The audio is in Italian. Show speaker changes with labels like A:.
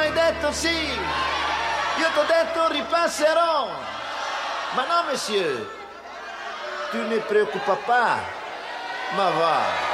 A: hai detto sì. Io t'ho detto ripasserò. Ma no, monsieur. Tu ne preoccupa pas. Ma va.